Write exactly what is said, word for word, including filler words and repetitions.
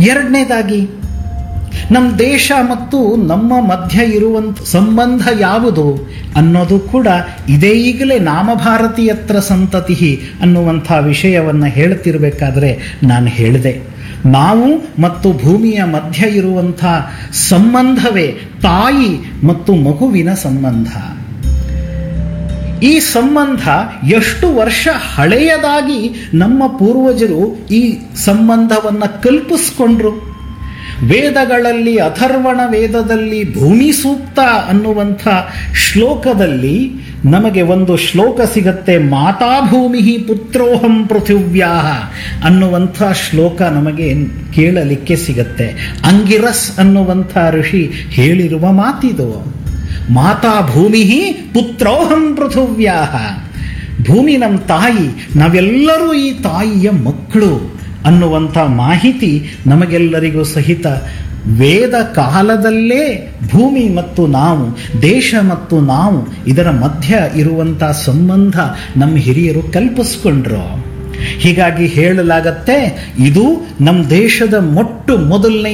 ಎರಡನೇದಾಗಿ ನಮ್ಮ ದೇಶ ಮತ್ತು ನಮ್ಮ ಮಧ್ಯ ಇರುವಂಥ ಸಂಬಂಧ ಯಾವುದು ಅನ್ನೋದು ಕೂಡ ಇದೇ ಈಗಲೇ ನಾಮಭಾರತೀಯತ್ರ ಸಂತತಿ ಅನ್ನುವಂಥ ವಿಷಯವನ್ನು ಹೇಳ್ತಿರ್ಬೇಕಾದ್ರೆ ನಾನು ಹೇಳಿದೆ, ನಾವು ಮತ್ತು ಭೂಮಿಯ ಮಧ್ಯ ಇರುವಂಥ ಸಂಬಂಧವೇ ತಾಯಿ ಮತ್ತು ಮಗುವಿನ ಸಂಬಂಧ. ಈ ಸಂಬಂಧ ಎಷ್ಟು ವರ್ಷ ಹಳೆಯದಾಗಿ ನಮ್ಮ ಪೂರ್ವಜರು ಈ ಸಂಬಂಧವನ್ನು ಕಲ್ಪಿಸ್ಕೊಂಡ್ರು. ವೇದಗಳಲ್ಲಿ, ಅಥರ್ವಣ ವೇದದಲ್ಲಿ ಭೂಮಿ ಸೂಕ್ತ ಅನ್ನುವಂಥ ಶ್ಲೋಕದಲ್ಲಿ ನಮಗೆ ಒಂದು ಶ್ಲೋಕ ಸಿಗತ್ತೆ, ಮಾತಾ ಭೂಮಿ ಪುತ್ರೋಹಂ ಪೃಥಿವ್ಯಾ ಅನ್ನುವಂಥ ಶ್ಲೋಕ ನಮಗೆ ಕೇಳಲಿಕ್ಕೆ ಸಿಗತ್ತೆ. ಅಂಗಿರಸ್ ಅನ್ನುವಂಥ ಋಷಿ ಹೇಳಿರುವ ಮಾತಿದು. ಮಾತಾ ಭೂಮಿ ಪುತ್ರೋಹಂ ಪೃಥಿವ್ಯಾ, ಭೂಮಿ ನಮ್ಮ ತಾಯಿ, ನಾವೆಲ್ಲರೂ ಈ ತಾಯಿಯ ಮಕ್ಕಳು ಅನ್ನುವಂಥ ಮಾಹಿತಿ ನಮಗೆಲ್ಲರಿಗೂ ಸಹಿತ ವೇದ ಕಾಲದಲ್ಲೇ ಭೂಮಿ ಮತ್ತು ನಾವು, ದೇಶ ಮತ್ತು ನಾವು, ಇದರ ಮಧ್ಯ ಇರುವಂಥ ಸಂಬಂಧ ನಮ್ಮ ಹಿರಿಯರು ಕಲ್ಪಿಸ್ಕೊಂಡ್ರು. ಹೀಗಾಗಿ ಹೇಳಲಾಗತ್ತೆ, ಇದು ನಮ್ಮ ದೇಶದ ಮೊಟ್ಟ ಮೊದಲನೇ